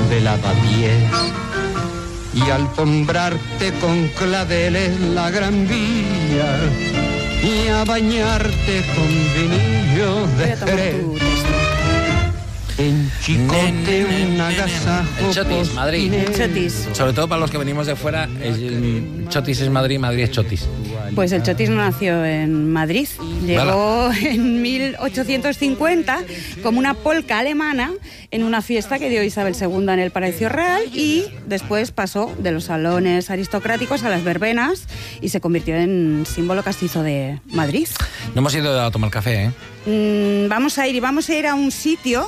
de lavapiés y alfombrarte con claveles la Gran Vía y a bañarte con vinillos de Jerez. En Chicote un agasajo. Chotis, Madrid. Chotis. Sobre todo para los que venimos de fuera, Chotis es Madrid, Madrid es Chotis. Pues el Chotis no nació en Madrid, llegó en 1850 como una polca alemana en una fiesta que dio Isabel II en el Palacio Real y después pasó de los salones aristocráticos a las verbenas y se convirtió en símbolo castizo de Madrid. No hemos ido a tomar café, ¿eh? Vamos a ir a un sitio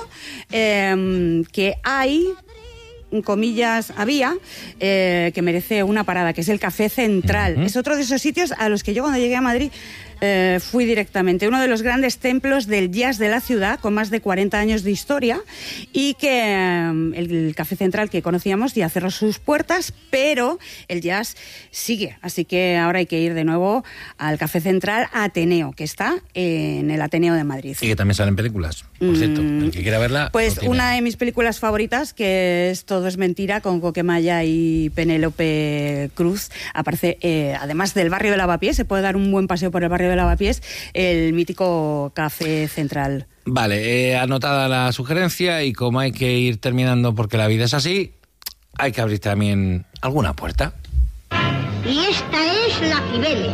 que hay, comillas, había, que merece una parada, que es el Café Central. Es otro de esos sitios a los que yo cuando llegué a Madrid fui directamente. Uno de los grandes templos del jazz de la ciudad, con más de 40 años de historia, y que el Café Central que conocíamos ya cerró sus puertas, pero el jazz sigue. Así que ahora hay que ir de nuevo al Café Central Ateneo, que está en el Ateneo de Madrid. Y que también salen películas, por cierto. El que quiera verla... Pues una de mis películas favoritas, que es Todo es mentira, con Coquemaya y Penélope Cruz. Aparece, además del barrio de Lavapiés, se puede dar un buen paseo por el barrio de Lavapiés, el mítico Café Central. Vale, anotada la sugerencia, y como hay que ir terminando porque la vida es así, hay que abrir también alguna puerta. Y esta es la Cibeles.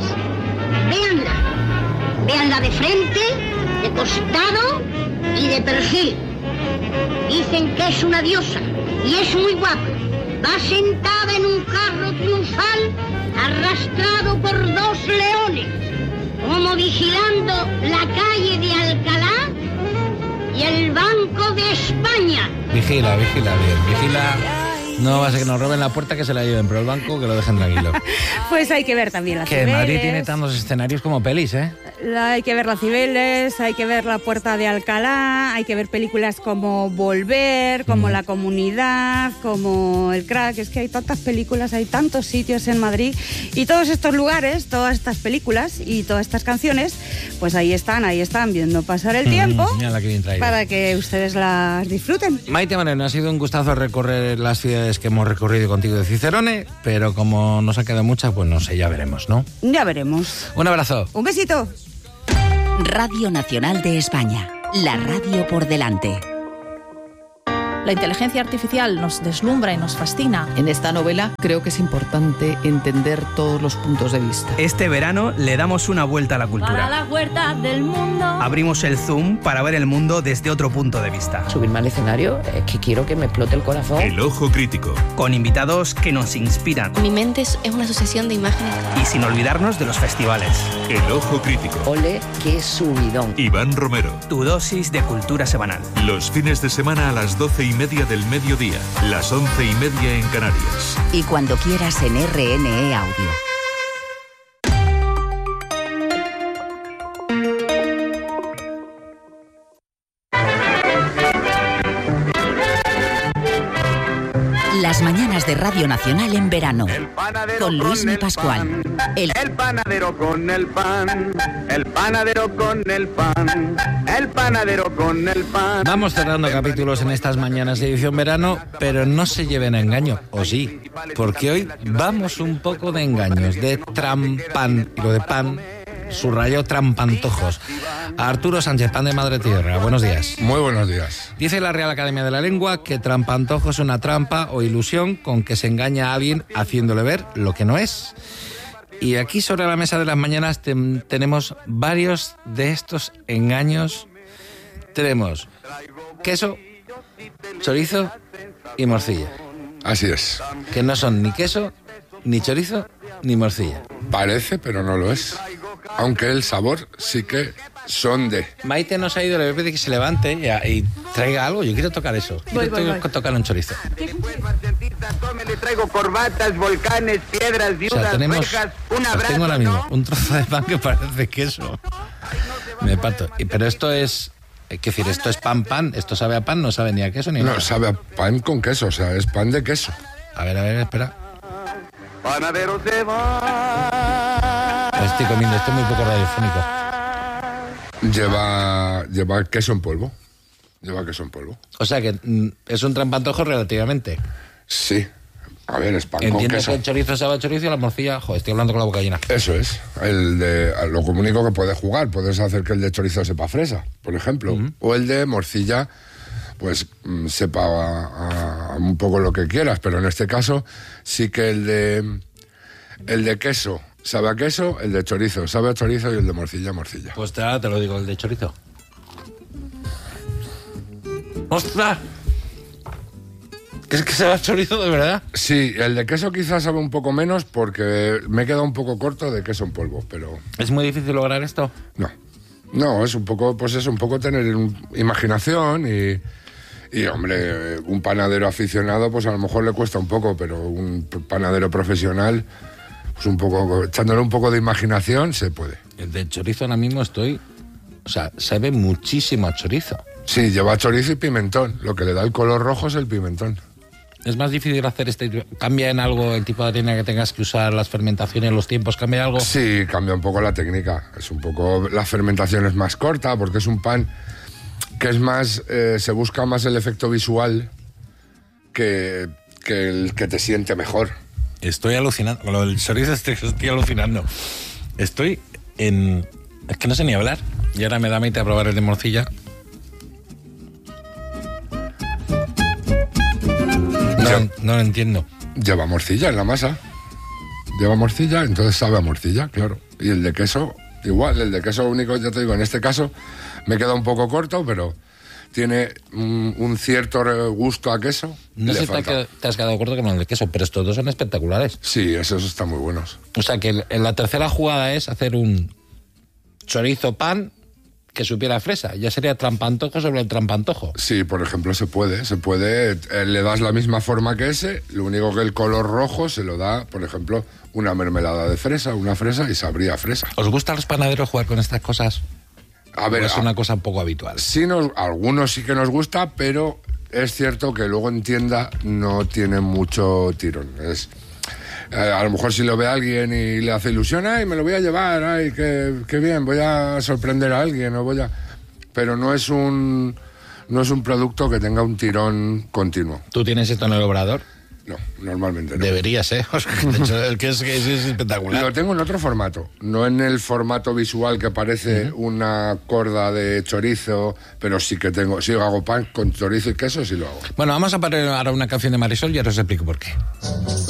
Véanla. Véanla de frente, de costado y de perfil. Dicen que es una diosa y es muy guapa. Va sentada en un carro triunfal arrastrado por 2 leones, como vigilando la calle de Alcalá y el Banco de España. Vigila bien, vigila. No va a ser que nos roben la puerta, que se la lleven, pero el banco que lo dejen tranquilo. Pues hay que ver también las Cibeles. Que Madrid tiene tantos escenarios como pelis, ¿eh? Hay que ver las Cibeles, hay que ver la Puerta de Alcalá, hay que ver películas como Volver, como La Comunidad, como El Crack. Es que hay tantas películas, hay tantos sitios en Madrid, y todos estos lugares, todas estas películas y todas estas canciones, pues ahí están viendo pasar el tiempo, mira que bien traído, para que ustedes las disfruten. Maite Moreno, ha sido un gustazo recorrer las ciudades que hemos recorrido contigo de Cicerone, pero como nos ha quedado muchas, pues no sé, ya veremos, ¿no? Ya veremos. Un abrazo. Un besito. Radio Nacional de España, la radio por delante. La inteligencia artificial nos deslumbra y nos fascina. En esta novela creo que es importante entender todos los puntos de vista. Este verano le damos una vuelta a la cultura. Para la huerta del mundo. Abrimos el Zoom para ver el mundo desde otro punto de vista. Subirme al escenario es que quiero que me explote el corazón. El Ojo Crítico. Con invitados que nos inspiran. Mi mente es una sucesión de imágenes. Y sin olvidarnos de los festivales. El Ojo Crítico. Ole, qué subidón. Iván Romero. Tu dosis de cultura semanal. Los fines de semana a las 12:30 del mediodía, las 11:30 en Canarias. Y cuando quieras en RNE Audio. Las mañanas de Radio Nacional en verano, con Luismi Pascual. El panadero con el pan, el panadero con el pan, el panadero con el pan. Vamos cerrando capítulos en estas mañanas de edición verano, pero no se lleven a engaño, o sí, porque hoy vamos un poco de engaños, de trampan, y lo de pan subrayó trampantojos. A Arturo Sánchez, pan de Madre Tierra, buenos días. Muy buenos días. Dice la Real Academia de la Lengua que trampantojo es una trampa o ilusión con que se engaña a alguien haciéndole ver lo que no es. Y aquí sobre la mesa de las mañanas tenemos varios de estos engaños. Tenemos queso, chorizo y morcilla. Así es. Que no son ni queso, ni chorizo, ni morcilla. Parece, pero no lo es. Aunque el sabor sí que son de... Maite nos ha ido, le voy a pedir que se levante y traiga algo. Yo quiero tocar eso. Voy. Tocar un chorizo. Le traigo corbatas, volcanes, piedras, viudas, O sea, tenemos, rejas, un abrazo, tengo ahora mismo ¿no? un trozo de pan que parece queso. Me pato. Pero esto es... ¿Qué decir? ¿Esto es pan? ¿Esto sabe a pan? No sabe ni a queso ni nada. No, sabe a pan con queso, o sea, es pan de queso. A ver, espera. Panadero se va. Estoy comiendo, esto es muy poco radiofónico. Lleva queso en polvo. Lleva queso en polvo. O sea que es un trampantojo relativamente. Sí. A ver, es pan con Entiendo queso. que el chorizo sabe a chorizo y la morcilla... Joder, estoy hablando con la boca llena. Eso es. Lo único que puedes jugar. Puedes hacer que el de chorizo sepa a fresa, por ejemplo. O el de morcilla, pues sepa a un poco lo que quieras. Pero en este caso, sí que el de queso sabe a queso, el de chorizo sabe a chorizo y el de morcilla a morcilla. Pues ahora te lo digo, el de chorizo. ¡Ostras! ¿Es que sabe a chorizo de verdad? Sí, el de queso quizás sabe un poco menos porque me he quedado un poco corto de queso en polvo, pero... ¿Es muy difícil lograr esto? No, es un poco, pues es un poco tener imaginación y hombre, un panadero aficionado pues a lo mejor le cuesta un poco, pero un panadero profesional, pues un poco, echándole un poco de imaginación se puede. El de chorizo ahora mismo sabe muchísimo a chorizo. Sí, lleva chorizo y pimentón, lo que le da el color rojo es el pimentón. ¿Es más difícil hacer ¿Cambia en algo el tipo de harina que tengas que usar, las fermentaciones, los tiempos? ¿Cambia algo? Sí, cambia un poco la técnica. Es un poco... La fermentación es más corta porque es un pan que es más... se busca más el efecto visual que el que te siente mejor. Estoy alucinando. Con lo del chorizo estoy alucinando. Estoy en... Es que no sé ni hablar. Y ahora me da mente a probar el de morcilla. No lo entiendo. Lleva morcilla en la masa. Lleva morcilla, entonces sabe a morcilla, claro. Y el de queso, igual. El de queso único, ya te digo, en este caso me queda un poco corto, pero tiene un cierto gusto a queso. No sé si te has quedado corto con el de queso, pero estos dos son espectaculares. Sí, esos están muy buenos. O sea que en la tercera jugada es hacer un chorizo pan que supiera a fresa. Ya sería trampantojo sobre el trampantojo. Sí, por ejemplo, se puede. Le das la misma forma que ese, lo único que el color rojo se lo da, por ejemplo, una mermelada de fresa, una fresa y sabría a fresa. ¿Os gusta a los panaderos jugar con estas cosas? A ver, es una cosa un poco habitual. Sí, algunos sí que nos gusta, pero es cierto que luego en tienda no tiene mucho tirón. A lo mejor si lo ve alguien y le hace ilusión, ¡ay, me lo voy a llevar! ¡Ay, qué bien! Voy a sorprender a alguien Pero no es un producto que tenga un tirón continuo. ¿Tú tienes esto en el obrador? No, normalmente no. Deberías, ¿eh? El que es espectacular. Lo tengo en otro formato, no en el formato visual que parece una corda de chorizo, pero sí que hago pan con chorizo y queso, sí lo hago. Bueno, vamos a poner ahora una canción de Marisol y ahora os explico por qué.